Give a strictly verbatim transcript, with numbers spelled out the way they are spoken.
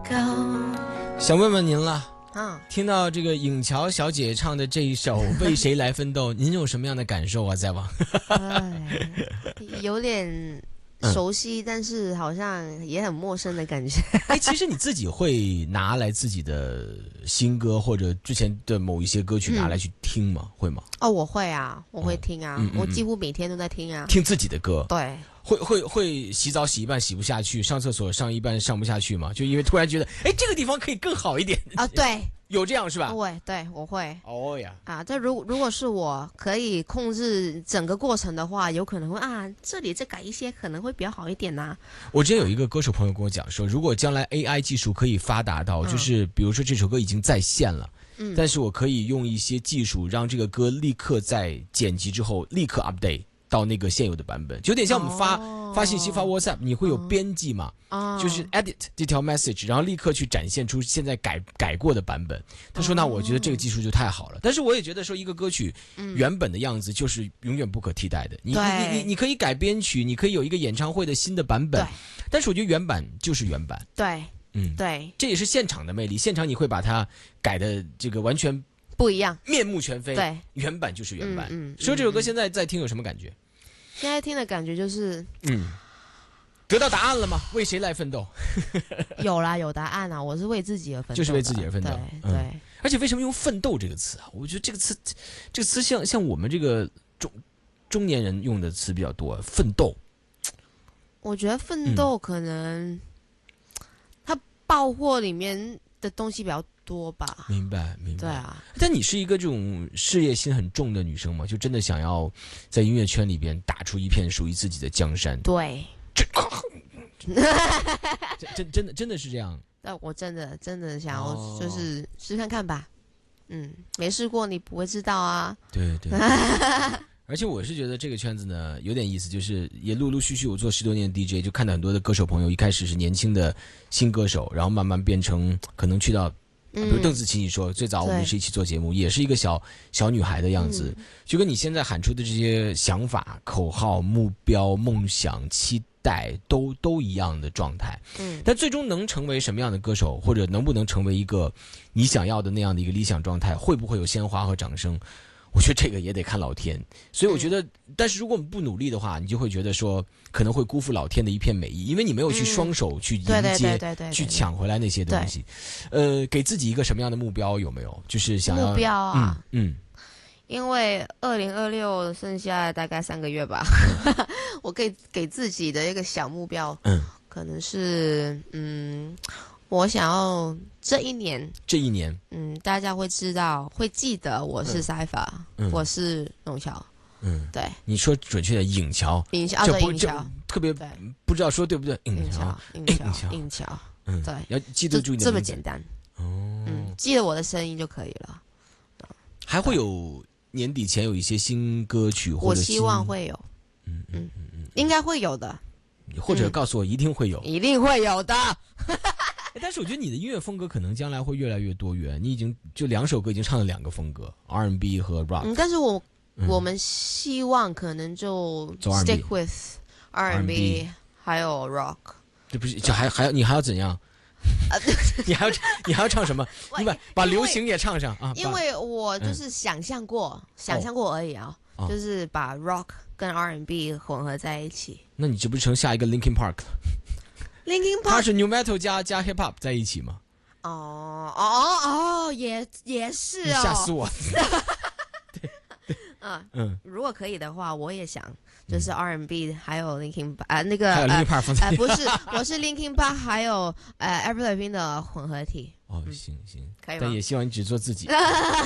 想问问您了。 嗯， 听到这个颖乔小姐唱的这一首《为谁来奋斗》，您有什么样的感受啊？在网， 哎，有点熟悉、嗯，但是好像也很陌生的感觉。 哎，其实你自己会拿来自己的新歌或者之前的某一些歌曲拿来去听吗？嗯、会吗？ 哦，我会啊，我会听啊、嗯嗯嗯，我几乎每天都在听啊。 听自己的歌， 对。 会会会洗澡洗一半洗不下去，上厕所上一半上不下去吗？就因为突然觉得，哎，这个地方可以更好一点啊？对， 有这样是吧？ 对对，我会。 哦呀， 啊，这如如果是我可以控制整个过程的话，有可能会啊，这里再改一些，可能会比较好一点呐、啊。 我之前有一个歌手朋友跟我讲说，如果将来 A I 技术可以发达到，嗯、就是比如说这首歌已经在线了。嗯，但是我可以用一些技术让这个歌立刻在剪辑之后立刻 update 到那个现有的版本，就有点像我们发、哦、发信息发 WhatsApp， 你会有编辑嘛、哦？就是 edit 这条 message， 然后立刻去展现出现在改改过的版本。他说：“那我觉得这个技术就太好了。”但是我也觉得说，一个歌曲原本的样子就是永远不可替代的。嗯、你你你你可以改编曲，你可以有一个演唱会的新的版本，但是我觉得原版就是原版。 对， 嗯， 对， 这也是现场的魅力。现场你会把它改的这个完全。 不一样， 面目全非。 对， 原版就是原版。 嗯， 所以这首歌现在在听有什么感觉？ 现在听的感觉就是， 嗯，得到答案了吗？为谁来奋斗？ 有啦，有答案啊！我是为自己而奋斗， 就是为自己而奋斗。 对、嗯、对。 而且为什么用奋斗这个词啊？我觉得这个词，这个词像像我们这个中中年人用的词比较多，奋斗。 我觉得奋斗可能、嗯、它爆货里面的东西比较多吧。 明白明白。 对啊， 但你是一个这种事业心很重的女生吗？就真的想要在音乐圈里边打出一片属于自己的江山？ 对， 真真真的真的是这样。 但我真的真的想要就是试看看吧。嗯，没试过你不会知道啊。 对对。而且我是觉得这个圈子呢有点意思，就是也陆陆续续我做十多年的 D J， 就看到很多的歌手朋友一开始是年轻的新歌手，然后慢慢变成可能去到，比如邓紫棋，你说、嗯、最早我们是一起做节目，也是一个小小女孩的样子、嗯，就跟你现在喊出的这些想法、口号、目标、梦想、期待都都一样的状态。嗯，但最终能成为什么样的歌手，或者能不能成为一个你想要的那样的一个理想状态，会不会有鲜花和掌声？我觉得这个也得看老天，所以我觉得、嗯，但是如果我们不努力的话，你就会觉得说可能会辜负老天的一片美意，因为你没有去双手去迎接、去抢回来那些东西。呃，给自己一个什么样的目标有没有？就是想要目标啊， 嗯，嗯因为二零二六剩下大概三个月吧，我给给自己的一个小目标，嗯，可能是嗯。我想要这一年， 这一年， 嗯，大家会知道，会记得我是 Cypher，、嗯、我是龙乔，嗯，对， 你说准确的，颖乔， 颖乔，啊，对，颖乔， 特别不知道说对不对， 颖乔，颖乔，颖乔，嗯，对， 要记得住你的这么简单，哦，嗯，记得我的声音就可以了。 还会有年底前有一些新歌曲，或者我希望会有，嗯嗯嗯嗯，应该会有的， 或者告诉我一定会有， 嗯、一定会有的。 但是我觉得你的音乐风格可能将来会越来越多元，你已经就两首歌已经唱了两个风格 R and B 和 rock。 嗯，但是我、嗯、我们希望可能就 stick with R and B 还有 rock。 这不是就还还要你还要怎样？你还要你还要唱什么？你把把流行也唱上啊！ 因为我就是想象过，嗯、想象过而已啊、哦，就是把 rock 跟 R and B 混合在一起。 那你这不是成下一个 Linkin Park 了？ Linkin Park 它是 New Metal 加加 Hip Hop 在一起吗？ 哦哦哦，也也是哦， 吓死我！对， 嗯嗯，如果可以的话，我也想就是 R and B 还有 Linkin Park 啊、呃、那个还有 Linkin Park 呃不是，我是 Linkin Park 还有呃 Avril Lavigne 的混合体。 哦，行行， 可以吗？ 但也希望你只做自己。